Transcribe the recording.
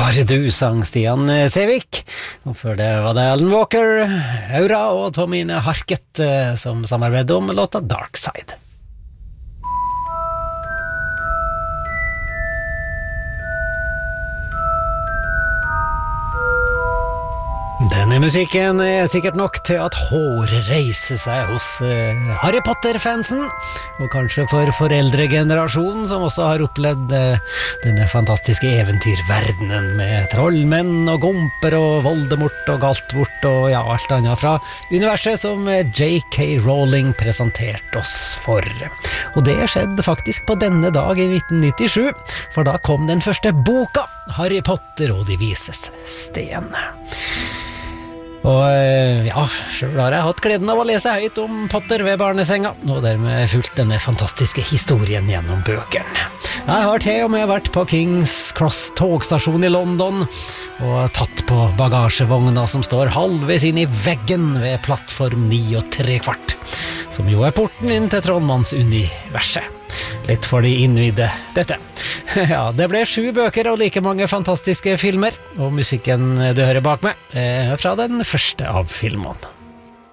Bare du, sang Stian Sævik. Og før det var det Alan Walker, Aura og Tomine Harket som samarbeidet om låta Dark Side. Denne musikken sikkert nok til at håret reiser seg hos Harry Potter-fansen, og kanskje for foreldregenerasjonen som også har opplevd denne fantastiske eventyrverdenen med trollmenn og gomper og Voldemort og Galtvort og ja, alt annet fra universet som J.K. Rowling presenterte oss for. Og det skjedde faktisk på denne dag i 1997, for da kom den første boka, Harry Potter og de vises sten. Og ja, selv har jeg hatt gleden av å lese høyt om Potter ved barnesenga, og dermed fulgt denne fantastiske historien gjennom bøkene. Jeg har til og med vært på King's Cross togstasjon i London, og tatt på bagasjevogna som står halvveis inn i veggen ved plattform 9 3/4, som jo er porten inn til Trollmannsuniverset. Litt for de innvidde, dette. Ja, det ble 7 bøker og like mange fantastiske filmer, og musikken du hører bak meg er fra den første av filmene.